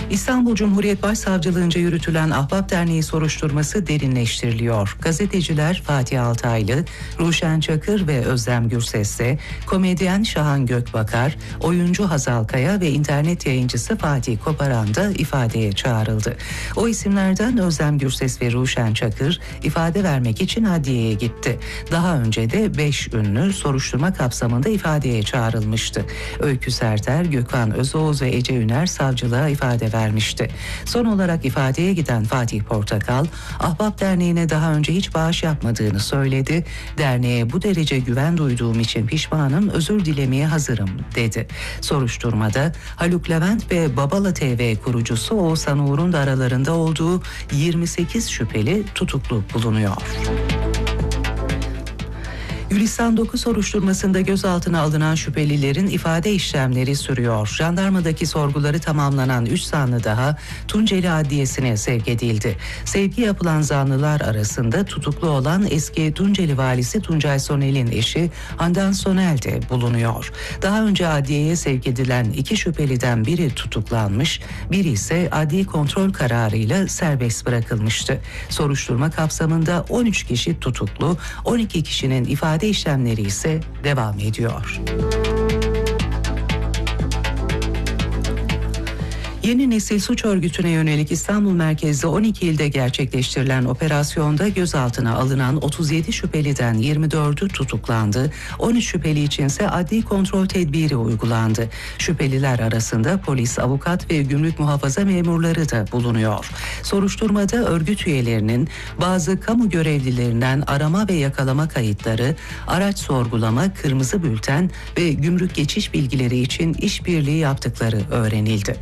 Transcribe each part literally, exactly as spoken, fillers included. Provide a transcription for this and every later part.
İstanbul Cumhuriyet Başsavcılığınca yürütülen Ahbap Derneği soruşturması derinleştiriliyor. Gazeteciler Fatih Altaylı, Ruşen Çakır ve Özlem Gürses'le komedyen Şahan Gökbakar, oyuncu Hazal Kaya ve internet yayıncısı Fatih Koparan da ifadeye çağrıldı. O isimlerden Özlem Gürses ve Ruşen Çakır ifade vermek için adliyeye gitti. Daha önce de beş ünlü soruşturma kapsamında ifadeye çağrılmıştı. Öykü Serter, Gökhan Özoğuz ve Ece Üner savcılığa ifade vermişti. Son olarak ifadeye giden Fatih Portakal, Ahbap Derneği'ne daha önce hiç bağış yapmadığını söyledi. Derneğe bu derece güven duyduğum için pişmanım, özür dilemeye hazırım dedi. Soruşturmada Haluk Levent ve Babala T V kurucusu Oğuzhan Uğur'un da aralarında olduğu yirmi sekiz şüpheli tutuklu bulunuyor. Gülistan dokuz soruşturmasında gözaltına alınan şüphelilerin ifade işlemleri sürüyor. Jandarmadaki sorguları tamamlanan üç zanlı daha Tunceli Adliyesi'ne sevk edildi. Sevki yapılan zanlılar arasında tutuklu olan eski Tunceli valisi Tuncay Sonel'in eşi Handan Sonel de bulunuyor. Daha önce adliyeye sevk edilen iki şüpheliden biri tutuklanmış, biri ise adli kontrol kararıyla serbest bırakılmıştı. Soruşturma kapsamında on üç kişi tutuklu, on iki kişinin ifade işlemleri ise devam ediyor. Yeni nesil suç örgütüne yönelik İstanbul merkezli on iki ilde gerçekleştirilen operasyonda gözaltına alınan otuz yedi şüpheliden yirmi dördü tutuklandı. on üç şüpheli içinse adli kontrol tedbiri uygulandı. Şüpheliler arasında polis, avukat ve gümrük muhafaza memurları da bulunuyor. Soruşturmada örgüt üyelerinin bazı kamu görevlilerinden arama ve yakalama kayıtları, araç sorgulama, kırmızı bülten ve gümrük geçiş bilgileri için işbirliği yaptıkları öğrenildi.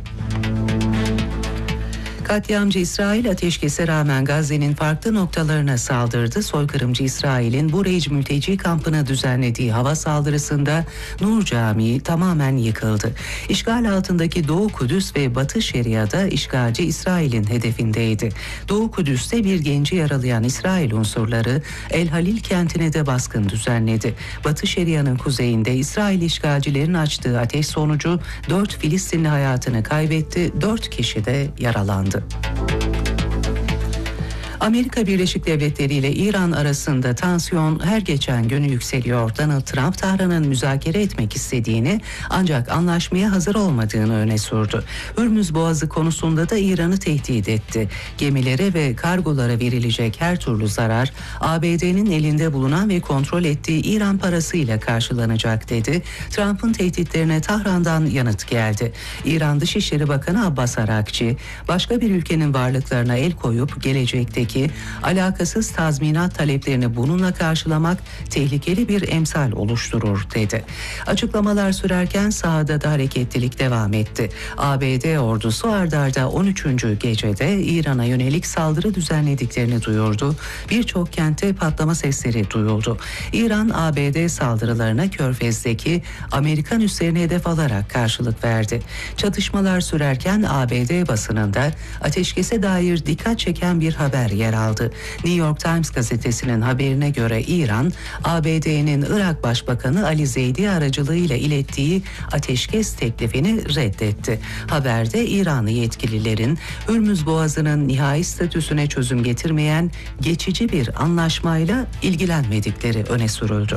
Katliamcı İsrail ateşkese rağmen Gazze'nin farklı noktalarına saldırdı. Soykırımcı İsrail'in Bureij mülteci kampına düzenlediği hava saldırısında Nur Camii tamamen yıkıldı. İşgal altındaki Doğu Kudüs ve Batı Şeria'da işgalci İsrail'in hedefindeydi. Doğu Kudüs'te bir genci yaralayan İsrail unsurları El Halil kentine de baskın düzenledi. Batı Şeria'nın kuzeyinde İsrail işgalcilerin açtığı ateş sonucu dört Filistinli hayatını kaybetti, dört kişi de yaralandı. Amerika Birleşik Devletleri ile İran arasında tansiyon her geçen gün yükseliyor. Donald Trump, Tahran'ın müzakere etmek istediğini ancak anlaşmaya hazır olmadığını öne sürdü. Hürmüz Boğazı konusunda da İran'ı tehdit etti. Gemilere ve kargolara verilecek her türlü zarar A B D'nin elinde bulunan ve kontrol ettiği İran parasıyla karşılanacak dedi. Trump'ın tehditlerine Tahran'dan yanıt geldi. İran Dışişleri Bakanı Abbas Arakçi, başka bir ülkenin varlıklarına el koyup gelecekteki ki alakasız tazminat taleplerini bununla karşılamak tehlikeli bir emsal oluşturur dedi. Açıklamalar sürerken sahada da hareketlilik devam etti. A B D ordusu ard arda on üçüncü gecede İran'a yönelik saldırı düzenlediklerini duyurdu. Birçok kentte patlama sesleri duyuldu. İran A B D saldırılarına Körfez'deki Amerikan üslerine hedef alarak karşılık verdi. Çatışmalar sürerken A B D basınında ateşkese dair dikkat çeken bir haber yer aldı. New York Times gazetesinin haberine göre İran, A B D'nin Irak Başbakanı Ali Zeydi aracılığıyla ilettiği ateşkes teklifini reddetti. Haberde İranlı yetkililerin Hürmüz Boğazı'nın nihai statüsüne çözüm getirmeyen geçici bir anlaşmayla ilgilenmedikleri öne sürüldü.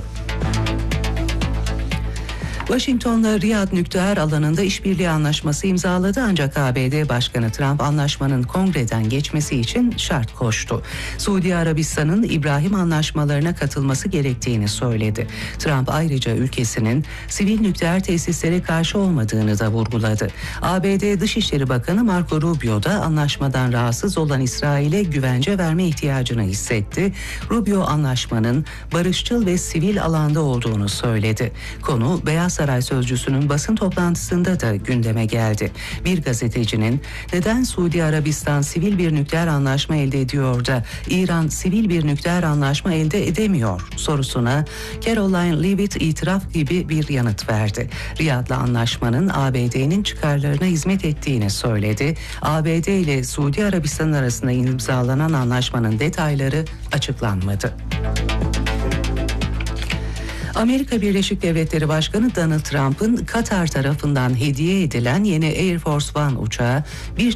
Washington'la Riyad nükleer alanında işbirliği anlaşması imzaladı ancak A B D Başkanı Trump anlaşmanın kongreden geçmesi için şart koştu. Suudi Arabistan'ın İbrahim anlaşmalarına katılması gerektiğini söyledi. Trump ayrıca ülkesinin sivil nükleer tesislere karşı olmadığını da vurguladı. A B D Dışişleri Bakanı Marco Rubio da anlaşmadan rahatsız olan İsrail'e güvence verme ihtiyacını hissetti. Rubio anlaşmanın barışçıl ve sivil alanda olduğunu söyledi. Konu Beyaz Saray sözcüsünün basın toplantısında da gündeme geldi. Bir gazetecinin neden Suudi Arabistan sivil bir nükleer anlaşma elde ediyor da İran sivil bir nükleer anlaşma elde edemiyor sorusuna Caroline Leavitt itiraf gibi bir yanıt verdi. Riyad'la anlaşmanın A B D'nin çıkarlarına hizmet ettiğini söyledi. A B D ile Suudi Arabistan arasında imzalanan anlaşmanın detayları açıklanmadı. Amerika Birleşik Devletleri Başkanı Donald Trump'ın Katar tarafından hediye edilen yeni Air Force One uçağı bir